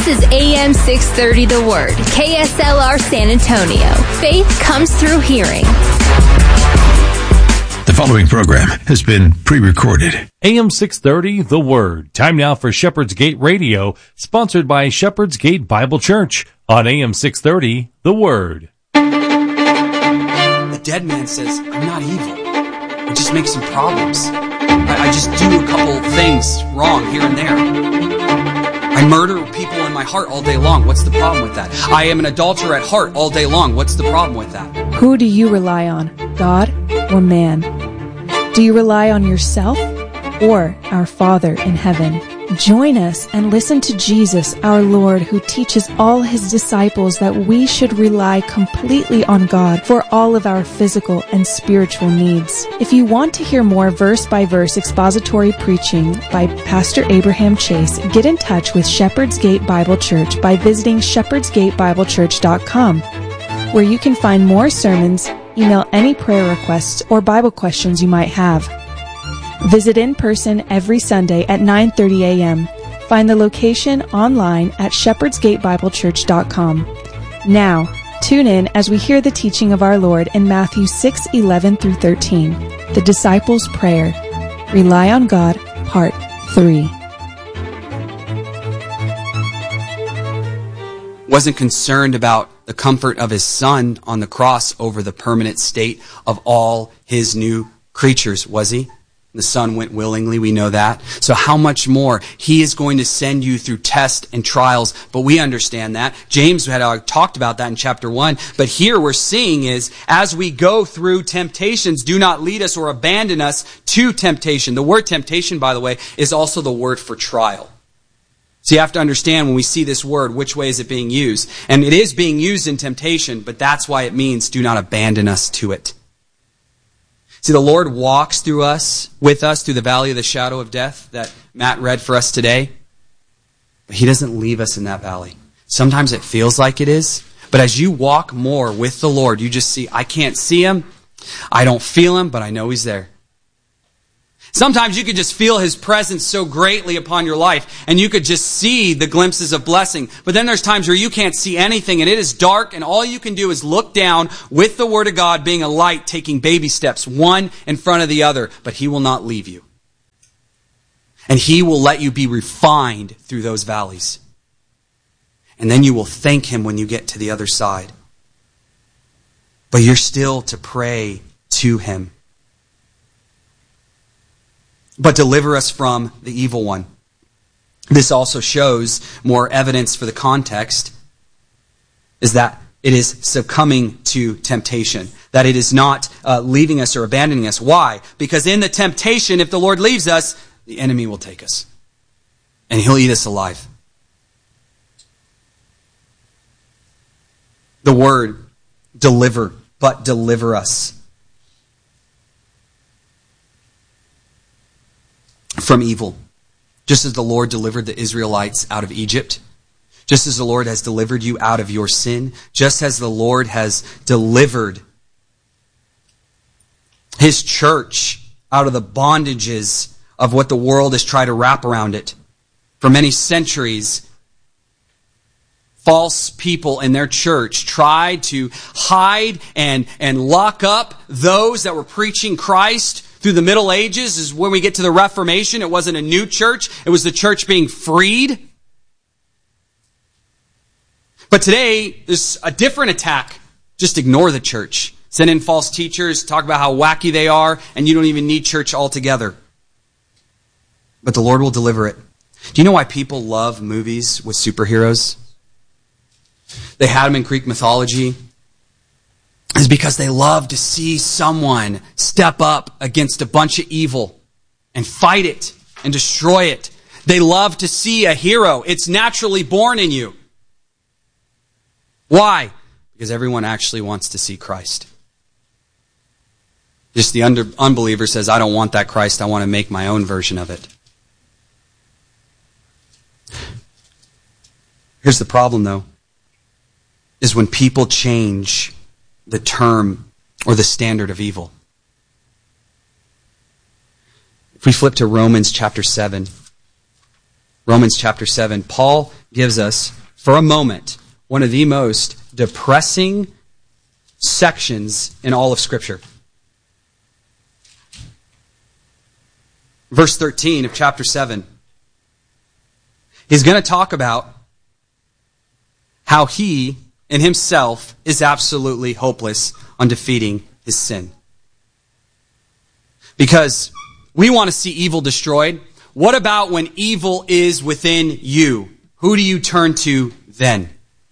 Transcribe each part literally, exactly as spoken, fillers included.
This is A M six thirty The Word, K S L R San Antonio. Faith comes through hearing. The following program has been pre-recorded. A M six thirty The Word. Time now for Shepherd's Gate Radio, sponsored by Shepherd's Gate Bible Church on A M six thirty The Word. The dead man says, I'm not evil. I just make some problems. I, I just do a couple things wrong here and there. I murder people in my heart all day long. What's the problem with that? I am an adulterer at heart all day long. What's the problem with that? Who do you rely on, God or man? Do you rely on yourself or our Father in heaven? Join us and listen to Jesus, our Lord, who teaches all his disciples that we should rely completely on God for all of our physical and spiritual needs. If you want to hear more verse-by-verse expository preaching by Pastor Abraham Chase, get in touch with Shepherd's Gate Bible Church by visiting shepherds gate bible church dot com, where you can find more sermons, email any prayer requests or Bible questions you might have. Visit in person every Sunday at nine thirty a.m. Find the location online at shepherds gate bible church dot com. Now, tune in as we hear the teaching of our Lord in Matthew six eleven through thirteen, the Disciples' Prayer. Rely on God, Part three. Wasn't concerned about the comfort of his son on the cross over the permanent state of all his new creatures, was he? The Son went willingly, we know that. So how much more? He is going to send you through tests and trials, but we understand that. James had uh, talked about that in chapter one, but here we're seeing is, as we go through temptations, do not lead us or abandon us to temptation. The word temptation, by the way, is also the word for trial. So you have to understand when we see this word, which way is it being used? And it is being used in temptation, but that's why it means do not abandon us to it. See, the Lord walks through us, with us, through the valley of the shadow of death that Matt read for us today. But he doesn't leave us in that valley. Sometimes it feels like it is. But as you walk more with the Lord, you just see, I can't see him, I don't feel him, but I know he's there. Sometimes you could just feel his presence so greatly upon your life, and you could just see the glimpses of blessing. But then there's times where you can't see anything, and it is dark, and all you can do is look down with the Word of God being a light, taking baby steps, one in front of the other. But he will not leave you. And he will let you be refined through those valleys. And then you will thank him when you get to the other side. But you're still to pray to him. But deliver us from the evil one. This also shows more evidence for the context, is that it is succumbing to temptation. That it is not uh, leaving us or abandoning us. Why? Because in the temptation, if the Lord leaves us, the enemy will take us. And he'll eat us alive. The word, deliver, but deliver us from evil. Just as the Lord delivered the Israelites out of Egypt, just as the Lord has delivered you out of your sin, just as the Lord has delivered his church out of the bondages of what the world has tried to wrap around it. For many centuries, false people in their church tried to hide and, and lock up those that were preaching Christ. Through the Middle Ages is when we get to the Reformation. It wasn't a new church. It was the church being freed. But today, there's a different attack. Just ignore the church. Send in false teachers, talk about how wacky they are, and you don't even need church altogether. But the Lord will deliver it. Do you know why people love movies with superheroes? They had them in Greek mythology. Is because they love to see someone step up against a bunch of evil and fight it and destroy it. They love to see a hero. It's naturally born in you. Why? Because everyone actually wants to see Christ. Just the under, unbeliever says, I don't want that Christ. I want to make my own version of it. Here's the problem, though, is when people change the term or the standard of evil. If we flip to Romans chapter seven, Romans chapter seven, Paul gives us, for a moment, one of the most depressing sections in all of Scripture. Verse thirteen of chapter seven. He's going to talk about how he in himself is absolutely hopeless on defeating his sin. Because we want to see evil destroyed. What about when evil is within you? Who do you turn to then?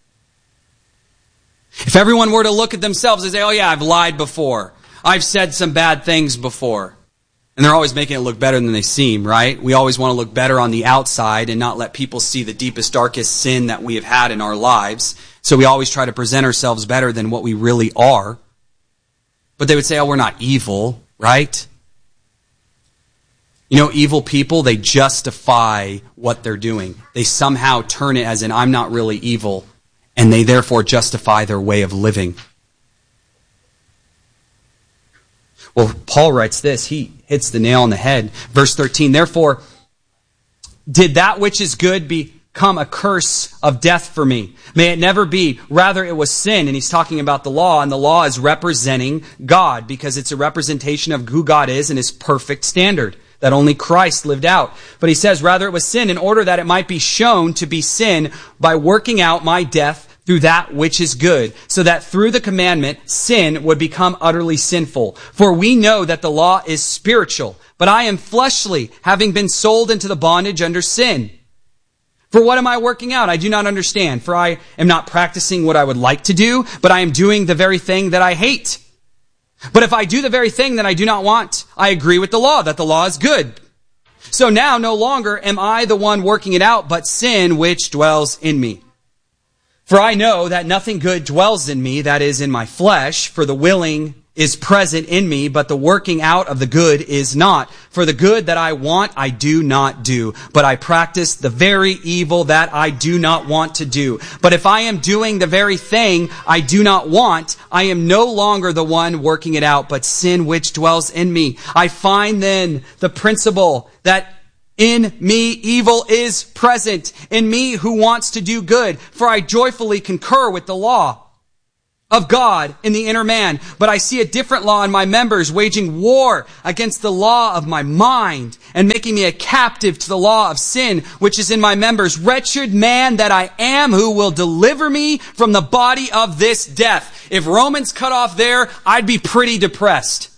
If everyone were to look at themselves and say, oh yeah, I've lied before. I've said some bad things before. And they're always making it look better than they seem, right? We always want to look better on the outside and not let people see the deepest, darkest sin that we have had in our lives. So we always try to present ourselves better than what we really are. But they would say, oh, we're not evil, right? You know, evil people, they justify what they're doing. They somehow turn it as in, I'm not really evil, and they therefore justify their way of living. Well, Paul writes this. He hits the nail on the head. Verse thirteen, therefore, did that which is good become a curse of death for me? May it never be. Rather, it was sin. And he's talking about the law, and the law is representing God because it's a representation of who God is and his perfect standard that only Christ lived out. But he says, rather, it was sin in order that it might be shown to be sin by working out my death through that which is good, so that through the commandment, sin would become utterly sinful. For we know that the law is spiritual, but I am fleshly, having been sold into the bondage under sin. For what am I working out? I do not understand. For I am not practicing what I would like to do, but I am doing the very thing that I hate. But if I do the very thing that I do not want, I agree with the law, that the law is good. So now no longer am I the one working it out, but sin which dwells in me. For I know that nothing good dwells in me, that is, in my flesh, for the willing is present in me, but the working out of the good is not. For the good that I want, I do not do, but I practice the very evil that I do not want to do. But if I am doing the very thing I do not want, I am no longer the one working it out, but sin which dwells in me. I find then the principle that in me, evil is present. In me, who wants to do good. For I joyfully concur with the law of God in the inner man. But I see a different law in my members, waging war against the law of my mind and making me a captive to the law of sin, which is in my members. Wretched man that I am, who will deliver me from the body of this death. If Romans cut off there, I'd be pretty depressed.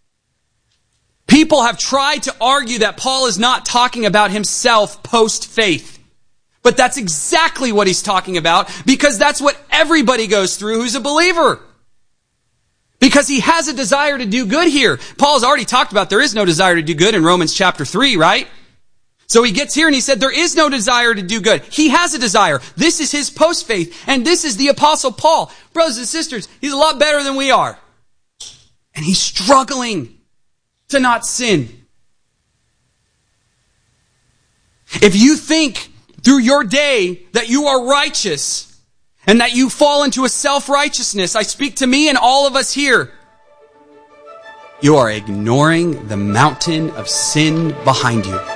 People have tried to argue that Paul is not talking about himself post-faith. But that's exactly what he's talking about, because that's what everybody goes through who's a believer. Because he has a desire to do good here. Paul's already talked about there is no desire to do good in Romans chapter three, right? So he gets here and he said there is no desire to do good. He has a desire. This is his post-faith, and this is the Apostle Paul. Brothers and sisters, he's a lot better than we are. And he's struggling to not sin. If you think through your day that you are righteous and that you fall into a self-righteousness, I speak to me and all of us here, you are ignoring the mountain of sin behind you.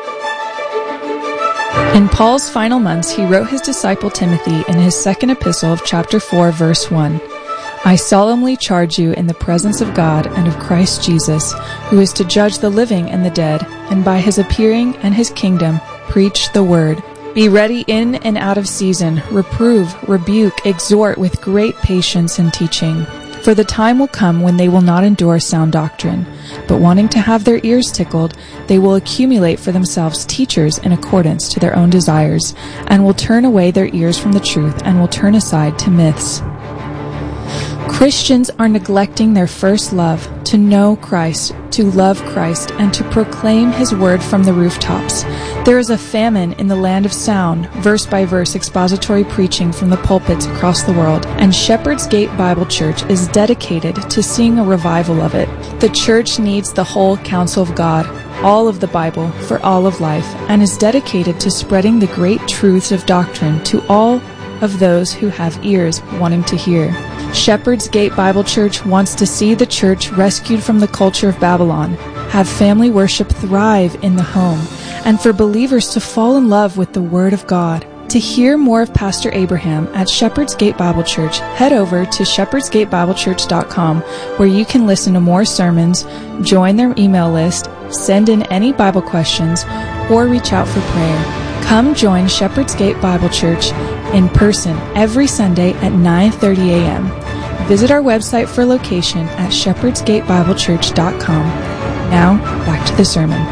In Paul's final months, he wrote his disciple Timothy in his second epistle of chapter four, verse one. I solemnly charge you in the presence of God and of Christ Jesus, who is to judge the living and the dead, and by his appearing and his kingdom, preach the word. Be ready in and out of season, reprove, rebuke, exhort with great patience and teaching. For the time will come when they will not endure sound doctrine, but wanting to have their ears tickled, they will accumulate for themselves teachers in accordance to their own desires, and will turn away their ears from the truth, and will turn aside to myths. Christians are neglecting their first love, to know Christ, to love Christ, and to proclaim his word from the rooftops. There is a famine in the land of sound, verse by verse expository preaching from the pulpits across the world, and Shepherd's Gate Bible Church is dedicated to seeing a revival of it. The church needs the whole counsel of God, all of the Bible, for all of life, and is dedicated to spreading the great truths of doctrine to all of those who have ears wanting to hear. Shepherd's Gate Bible Church wants to see the church rescued from the culture of Babylon, have family worship thrive in the home, and for believers to fall in love with the Word of God. To hear more of Pastor Abraham at Shepherd's Gate Bible Church, head over to shepherds gate bible church dot com, where you can listen to more sermons, join their email list, send in any Bible questions, or reach out for prayer. Come join Shepherd's Gate Bible Church in person every Sunday at nine thirty a.m. Visit our website for location at shepherds gate bible church dot com. Now, back to the sermon.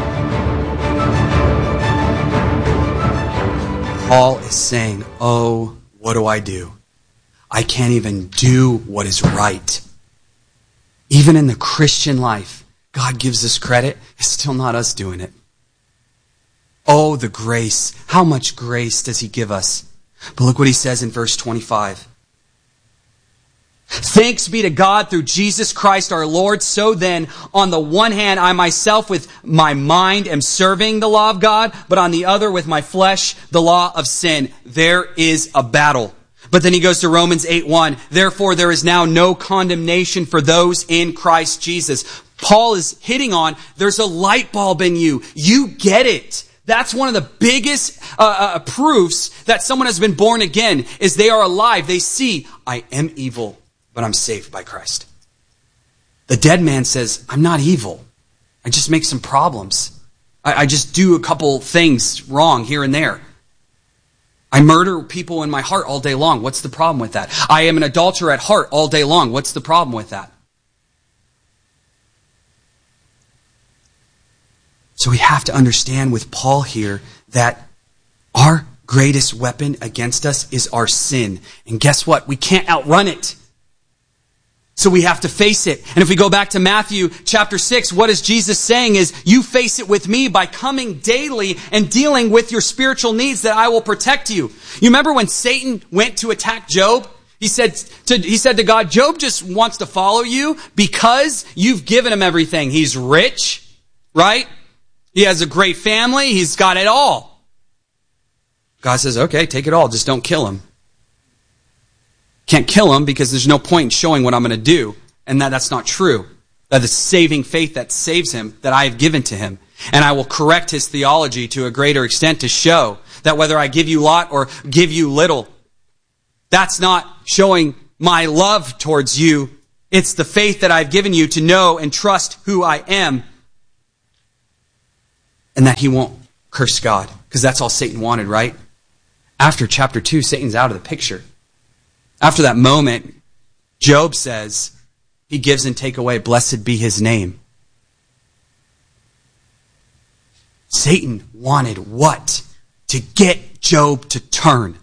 Paul is saying, oh, what do I do? I can't even do what is right. Even in the Christian life, God gives us credit. It's still not us doing it. Oh, the grace. How much grace does he give us? But look what he says in verse twenty-five. Thanks be to God through Jesus Christ our Lord. So then, on the one hand, I myself with my mind am serving the law of God, but on the other, with my flesh, the law of sin. There is a battle. But then he goes to Romans eight one. Therefore, there is now no condemnation for those in Christ Jesus. Paul is hitting on, there's a light bulb in you. You get it. That's one of the biggest uh, uh, proofs that someone has been born again, is they are alive. They see, I am evil, but I'm saved by Christ. The dead man says, I'm not evil. I just make some problems. I, I just do a couple things wrong here and there. I murder people in my heart all day long. What's the problem with that? I am an adulterer at heart all day long. What's the problem with that? So we have to understand with Paul here that our greatest weapon against us is our sin. And guess what? We can't outrun it. So we have to face it. And if we go back to Matthew chapter six, what is Jesus saying is, you face it with me by coming daily and dealing with your spiritual needs, that I will protect you. You remember when Satan went to attack Job? He said to, he said to God, Job just wants to follow you because you've given him everything. He's rich, right? He has a great family. He's got it all. God says, okay, take it all. Just don't kill him. Can't kill him because there's no point in showing what I'm going to do. And that, that's not true. That the saving faith that saves him, that I have given to him. And I will correct his theology to a greater extent to show that whether I give you a lot or give you little, that's not showing my love towards you. It's the faith that I've given you to know and trust who I am. And that he won't curse God. Because that's all Satan wanted, right? After chapter two, Satan's out of the picture. After that moment, Job says, he gives and take away, blessed be his name. Satan wanted what? To get Job to turn.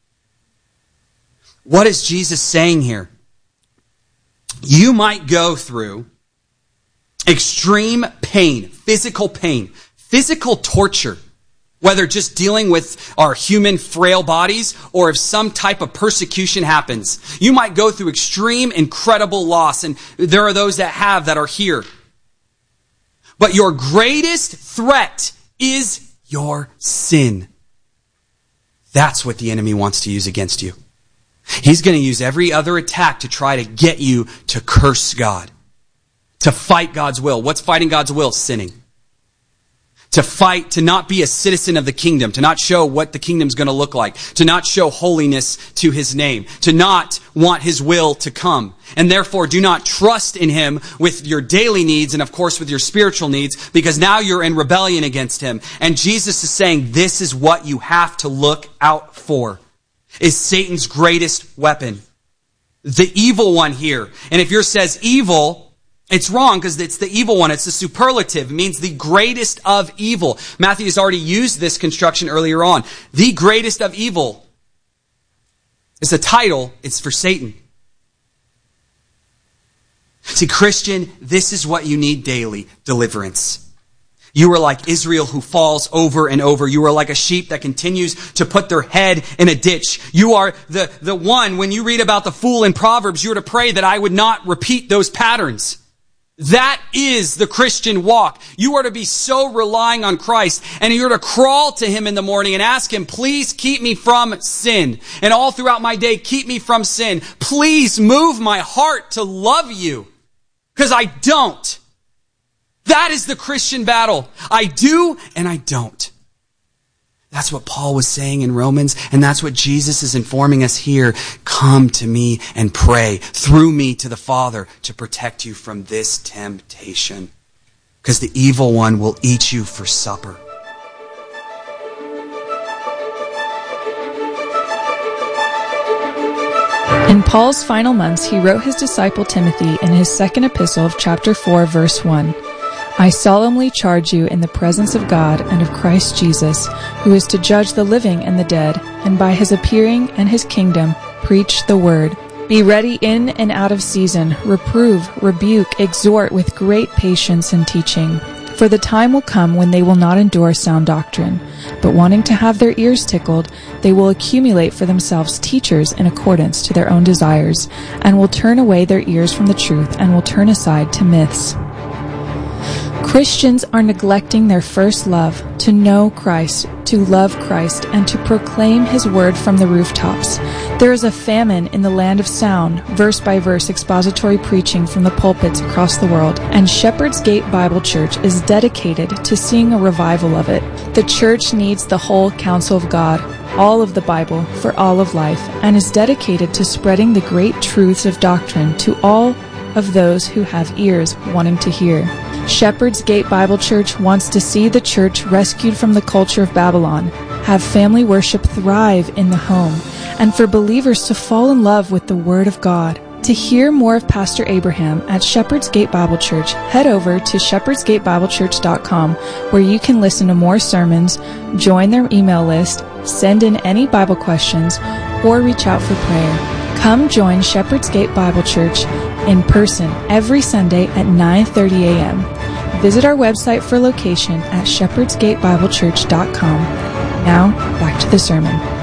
What is Jesus saying here? You might go through extreme pain, physical pain, physical torture, whether just dealing with our human frail bodies or if some type of persecution happens. You might go through extreme, incredible loss, and there are those that have that are here. But your greatest threat is your sin. That's what the enemy wants to use against you. He's going to use every other attack to try to get you to curse God, to fight God's will. What's fighting God's will? Sinning. To fight, to not be a citizen of the kingdom, to not show what the kingdom's going to look like, to not show holiness to his name, to not want his will to come. And therefore, do not trust in him with your daily needs and, of course, with your spiritual needs, because now you're in rebellion against him. And Jesus is saying this is what you have to look out for, is Satan's greatest weapon. The evil one here. And if yours says evil, it's wrong because it's the evil one. It's the superlative. It means the greatest of evil. Matthew has already used this construction earlier on. The greatest of evil is a title. It's for Satan. See, Christian, this is what you need daily. Deliverance. You are like Israel who falls over and over. You are like a sheep that continues to put their head in a ditch. You are the, the one, when you read about the fool in Proverbs, you are to pray that I would not repeat those patterns. That is the Christian walk. You are to be so relying on Christ, and you're to crawl to him in the morning and ask him, please keep me from sin. And all throughout my day, keep me from sin. Please move my heart to love you, because I don't. That is the Christian battle. I do and I don't. That's what Paul was saying in Romans, and that's what Jesus is informing us here. Come to me and pray through me to the Father to protect you from this temptation, because the evil one will eat you for supper. In Paul's final months, he wrote his disciple Timothy in his second epistle of chapter four, verse one. I solemnly charge you in the presence of God and of Christ Jesus, who is to judge the living and the dead, and by his appearing and his kingdom, preach the word. Be ready in and out of season, reprove, rebuke, exhort with great patience and teaching. For the time will come when they will not endure sound doctrine, but wanting to have their ears tickled, they will accumulate for themselves teachers in accordance to their own desires, and will turn away their ears from the truth and will turn aside to myths. Christians are neglecting their first love, to know Christ, to love Christ, and to proclaim his word from the rooftops. There is a famine in the land of sound, verse by verse expository preaching from the pulpits across the world, and Shepherd's Gate Bible Church is dedicated to seeing a revival of it. The church needs the whole counsel of God, all of the Bible, for all of life, and is dedicated to spreading the great truths of doctrine to all of those who have ears wanting to hear. Shepherd's Gate Bible Church wants to see the church rescued from the culture of Babylon, have family worship thrive in the home, and for believers to fall in love with the Word of God. To hear more of Pastor Abraham at Shepherd's Gate Bible Church, head over to shepherds gate bible church dot com, where you can listen to more sermons, join their email list, send in any Bible questions, or reach out for prayer. Come join Shepherd's Gate Bible Church in person every Sunday at nine thirty a.m. Visit our website for location at shepherds gate bible church dot com. Now, back to the sermon.